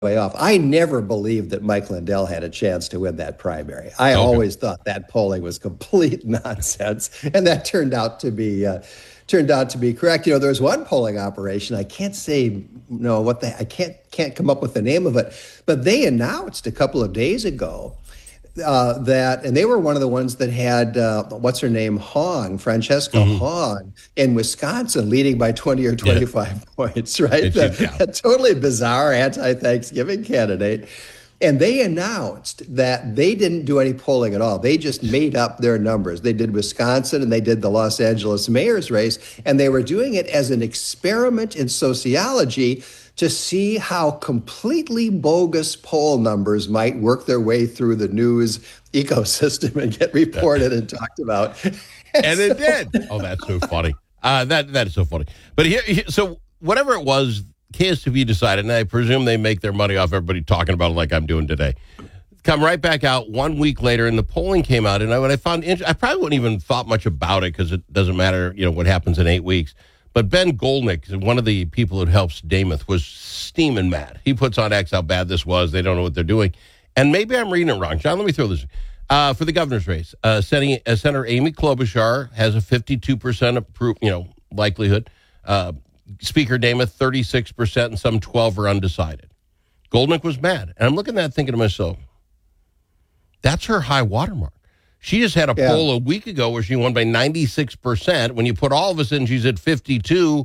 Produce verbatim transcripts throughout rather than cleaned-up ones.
way off. I never believed that Mike Lindell had a chance to win that primary. I Okay. always thought that polling was complete nonsense, and that turned out to be uh, turned out to be correct. You know, there was one polling operation. I can't say you know what the I can't can't come up with the name of it, but they announced a couple of days ago uh, that, and they were one of the ones that had uh, what's her name, Hong, Francesca Mhm. Hong, in Wisconsin, leading by twenty or twenty-five points. Right, It the, should count. a totally bizarre anti-Thanksgiving candidate. And they announced that they didn't do any polling at all. They just made up their numbers. They did Wisconsin and they did the Los Angeles mayor's race, and they were doing it as an experiment in sociology to see how completely bogus poll numbers might work their way through the news ecosystem and get reported and talked about. And it did. Oh, that's so funny. Uh, that that is so funny. But here, here- so whatever it was, K S T V decided, and I presume they make their money off everybody talking about it like I'm doing today. Come right back out one week later, and the polling came out, and I, what I found, int- I probably wouldn't even thought much about it because it doesn't matter, you know, what happens in eight weeks. But Ben Goldnick, one of the people who helps Dameth, was steaming mad. He puts on X how bad this was. They don't know what they're doing. And maybe I'm reading it wrong. John, let me throw this. Uh, for the governor's race, uh, Sen- uh, Senator Amy Klobuchar has a fifty-two percent appro- you know, likelihood. Uh, Speaker Dameth, thirty-six percent, and some twelve are undecided. Goldnick was mad. And I'm looking at that thinking to myself, that's her high watermark. She just had a Yeah. poll a week ago where she won by ninety-six percent. When you put all of us in, she's at fifty-two.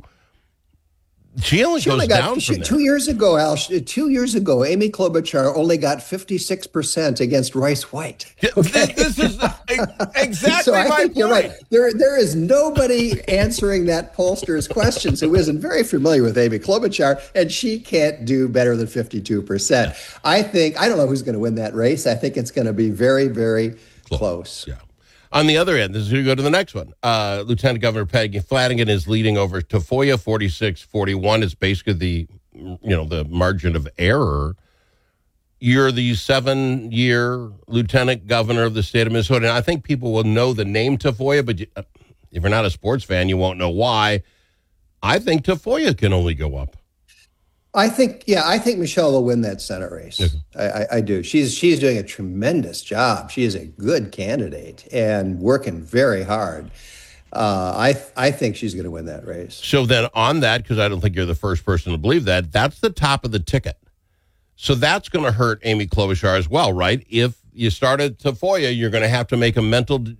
She only She goes only got down she, from two there. years ago, Al. she- Two years ago, Amy Klobuchar only got fifty-six percent against Royce White. This, this is exactly So I my think point. you're right. There, there is nobody answering that pollster's questions who isn't very familiar with Amy Klobuchar, and she can't do better than fifty-two percent. I think I don't know who's going to win that race. I think it's going to be very, very close. Yeah. On the other end, this is going to go to the next one. Uh, Lieutenant Governor Peggy Flanagan is leading over Tafoya, forty-six forty-one. Is basically the, you know, the margin of error. You're the seven-year lieutenant governor of the state of Minnesota. And I think people will know the name Tafoya, but you, if you're not a sports fan, you won't know why. I think Tafoya can only go up. I think, yeah, I think Michelle will win that Senate race. Yes. I, I, I do. She's she's doing a tremendous job. She is a good candidate and working very hard. Uh, I I think she's going to win that race. So then on that, because I don't think you're the first person to believe that, that's the top of the ticket. So that's going to hurt Amy Klobuchar as well, right? If you start at Tafoya, you're going to have to make a mental d-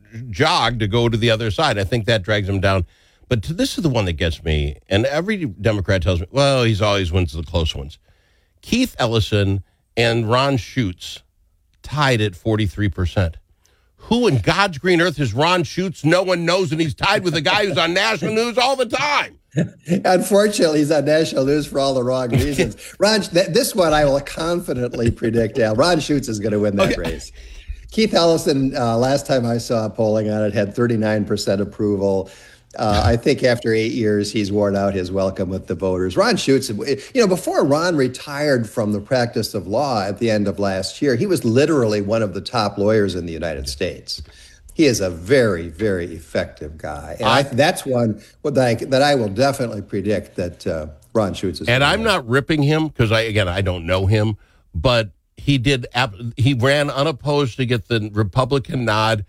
jog to go to the other side. I think that drags him down. But to, this is the one that gets me, and every Democrat tells me, well, he's always wins the close ones. Keith Ellison and Ron Schutz tied at forty-three percent. Who in God's green earth is Ron Schutz? No one knows, and he's tied with a guy who's on national news all the time. Unfortunately, he's on national news for all the wrong reasons. Ron, th- this one I will confidently predict, Al. Ron Schutz is going to win that Okay. race. Keith Ellison, uh, last time I saw polling on it, had thirty-nine percent approval. Uh, I think after eight years, he's worn out his welcome with the voters. Ron Schutz, you know, before Ron retired from the practice of law at the end of last year, he was literally one of the top lawyers in the United States. He is a very, very effective guy. And I, that's one that I, that I will definitely predict that uh, Ron Schutz is. And I'm not ripping him because I, again, I don't know him, but he did, he ran unopposed to get the Republican nod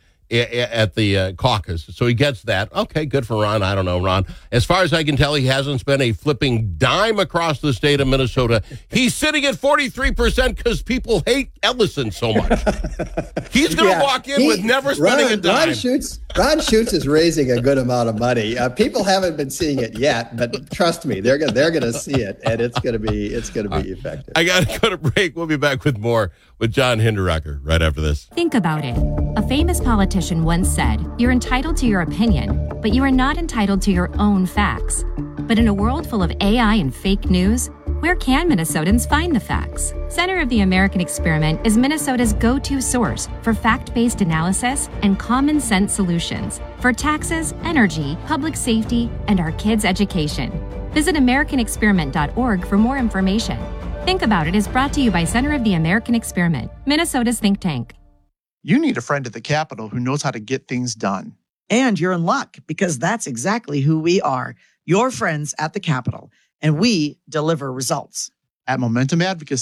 at the uh, caucus. So he gets that. Okay, good for Ron. I don't know, Ron. As far as I can tell, he hasn't spent a flipping dime across the state of Minnesota. He's sitting at forty-three percent because people hate Ellison so much. He's going to Yeah, walk in he- with never spending Ron, a dime. Ron Schutz, Ron Schutz is raising a good amount of money. Uh, people haven't been seeing it yet, but trust me, they're gonna they're gonna see it, and it's gonna be it's gonna be effective. I got to go to break. We'll be back with more with John Hinderaker right after this. Think about it. A famous politician once said, "You're entitled to your opinion, but you are not entitled to your own facts." But in a world full of A I and fake news, where can Minnesotans find the facts? Center of the American Experiment is Minnesota's go-to source for fact-based analysis and common sense solutions for taxes, energy, public safety, and our kids' education. Visit American Experiment dot org for more information. Think About It is brought to you by Center of the American Experiment, Minnesota's think tank. You need a friend at the Capitol who knows how to get things done. And you're in luck because that's exactly who we are, your friends at the Capitol, and we deliver results. At Momentum Advocacy,